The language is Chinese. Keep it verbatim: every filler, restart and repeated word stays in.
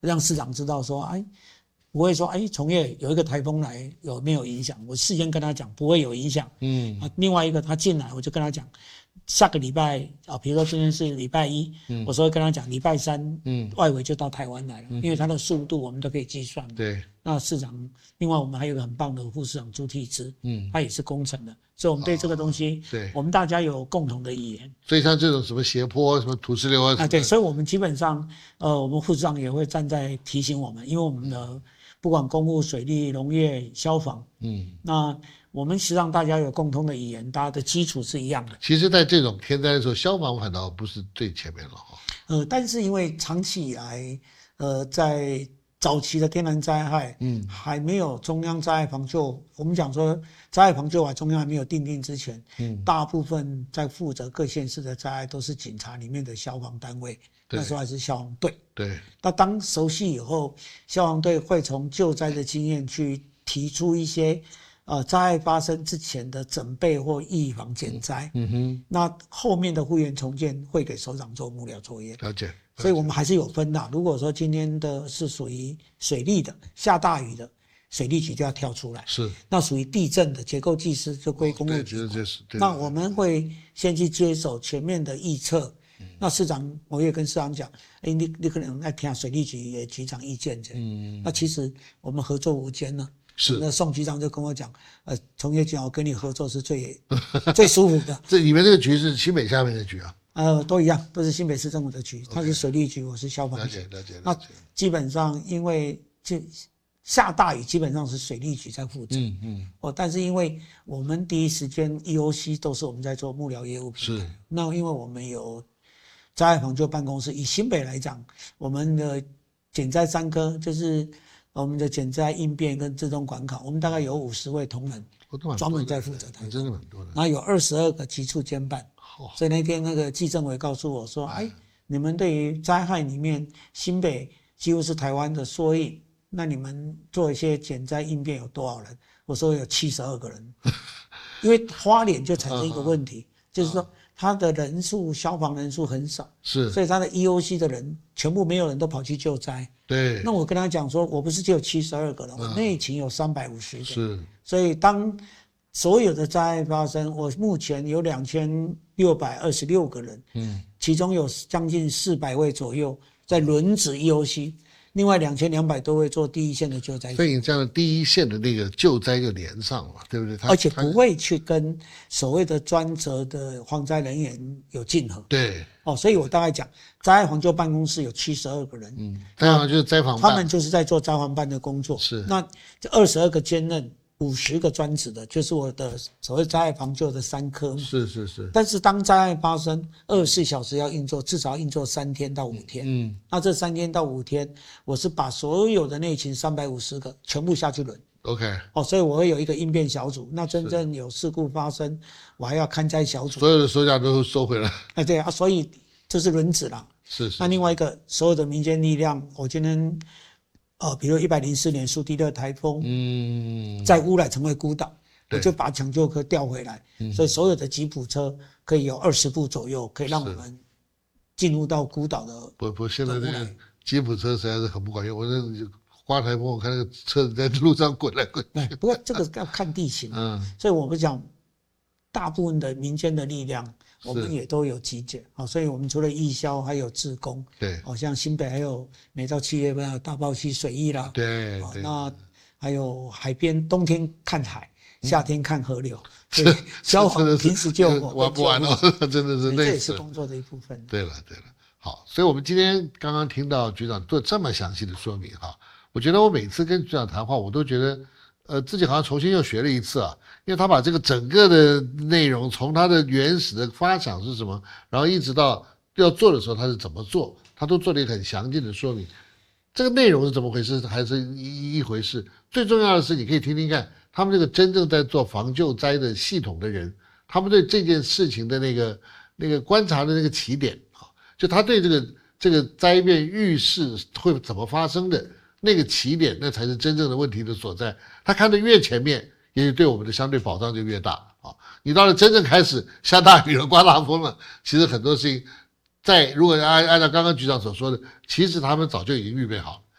让市长知道说，哎，不会说，哎，从业有一个台风来有没有影响？我事先跟他讲不会有影响。嗯啊，另外一个他进来，我就跟他讲，下个礼拜啊，比如说今天是礼拜一，嗯，我说跟他讲，礼拜三，嗯，外围就到台湾来了，嗯，因为他的速度我们都可以计算。 对， 那市长，另外我们还有一个很棒的副市长朱棣之，嗯，他也是工程的，所以我们对这个东西，哦、对，我们大家有共同的语言。 所以像这种什么斜坡、什么土石流啊， 啊，对，所以我们基本上，呃，我们副市长也会站在提醒我们，因为我们的不管公务、水利、农业、消防，嗯，那我们实际上大家有共同的语言，大家的基础是一样的。 其实，在这种天灾的时候，消防反倒不是最前面了哈。 呃，但是因为长期以来，呃，在早期的天然灾害，嗯，还没有中央灾害防救，我们讲说灾害防救啊，中央还没有定定之前，嗯，大部分在负责各县市的灾害都是警察里面的消防单位，那时候还是消防队。 对。 那当熟悉以后，消防队会从救灾的经验去提出一些，呃，灾害发生之前的准备或预防减灾。嗯哼。那后面的复原重建会给首长做幕僚作业。 了解。 所以我们还是有分的。如果说今天的是属于水利的，下大雨的，水利局就要跳出来。是。那属于地震的，结构技师就归公务局。 哦、对，对， 那我们会先去接手全面的预测。嗯、那市长，我也跟市长讲，哎，你你可能要听水利局也局长意见的。嗯。那其实我们合作无间呢。 是。 那宋局长就跟我讲，呃，从业局长我跟你合作是最最舒服的。 这里面这个局是新北下面的局啊。 呃，都一样，都是新北市政府的局，他是水利局，我是消防局。 了解，了解。 那基本上因为就下大雨，基本上是水利局在负责。嗯嗯。哦，但是因为我们第一时间 E O C 都是我们在做幕僚业务平台。是。那因为我们有灾害防救办公室，以新北来讲，我们的减灾三科就是我们的减灾应变跟自动管考，我们大概有五十位同仁专门在负责它。 真的蛮多的。 然后有二十二个局处监办。所以那天那个纪政委告诉我说：“哎，你们对于灾害里面新北几乎是台湾的缩影，那你们做一些减灾应变有多少人？”我说有七十二个人，因为花莲就产生一个问题，就是说他的人数消防人数很少，是，所以他的 E O C 的人全部没有人都跑去救灾。对，那我跟他讲说，我不是只有七十二个人，我内勤有三百五十个，是，所以当所有的灾害发生，我目前有两千六百二十六个人，嗯，其中有将近四百位左右在轮值 E O C， 另外两千两百多位做第一线的救灾。 所以你这样的第一线的那个救灾就连上了，对不对？ 而且不会去跟所谓的专责的防灾人员有竞合。 对， 哦，所以我大概讲，灾害防救办公室有七十二个人， 嗯，当然就是灾防办， 他们就是在做灾防办的工作。是，那这二十二个兼任。五十个专职的，就是我的所谓灾害防救的三科。是是是。但是当灾害发生，二十四小时要运作，至少要运作三天到五天。嗯。那这三天到五天，我是把所有的内勤三百五十个全部下去轮。 OK。 哦，所以我会有一个应变小组。那真正有事故发生，我还要看灾小组。 所有的收假都收回来。 哎，对啊，所以这是轮值啦。是是。那另外一个，所有的民间力量，我今天。呃，比如一百零四年苏迪勒台风，嗯，在乌来成为孤岛，我就把抢救科调回来，嗯，所以所有的吉普车可以有二十部左右，可以让我们进入到孤岛的。 不不，现在这个吉普车实在是很不管用。我这刮台风，我看那个车子在路上滚来滚去。 不过这个要看地形，嗯，所以我们讲，大部分的民间的力量。我们也都有集结，所以我们除了义消还有志工，对，好像新北还有每到七月份还有大豹溪水艺啦， 对， 那还有海边，冬天看海，夏天看河流，所以消防平时救火玩不完哦，真的是累死了， 这也是工作的一部分。 对了对了，好，所以我们今天刚刚听到局长做这么详细的说明哈，我觉得我每次跟局长谈话，我都觉得。呃，自己好像重新又学了一次啊，因为他把这个整个的内容，从他的原始的发想是什么，然后一直到要做的时候他是怎么做，他都做了一个很详尽的说明。这个内容是怎么回事，还是一一回事。最重要的是，你可以听听看，他们这个真正在做防救灾的系统的人，他们对这件事情的那个那个观察的那个起点啊，就他对这个这个灾变预示会怎么发生的。那个起点，那才是真正的问题的所在。他看得越前面，也许对我们的相对保障就越大啊。你到了真正开始下大雨了、刮大风了，其实很多事情，在如果按按照刚刚局长所说的，其实他们早就已经预备好了。